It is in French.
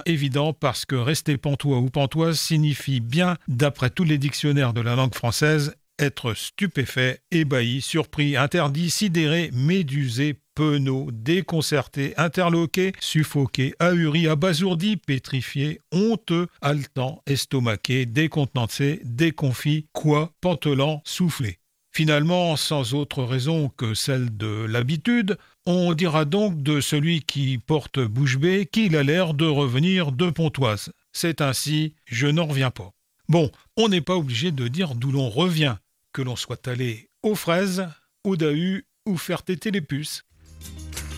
évident parce que rester pantois ou pantoise signifie bien, d'après tous les dictionnaires de la langue française, être stupéfait, ébahi, surpris, interdit, sidéré, médusé, penaud, déconcerté, interloqué, suffoqué, ahuri, abasourdi, pétrifié, honteux, haletant, estomaqué, décontenancé, déconfit, pantelant, soufflé. Finalement, sans autre raison que celle de l'habitude, on dira donc de celui qui porte bouche bée qu'il a l'air de revenir de Pontoise. C'est ainsi, je n'en reviens pas. Bon, on n'est pas obligé de dire d'où l'on revient, que l'on soit allé aux fraises, au Dahu ou faire téter les puces.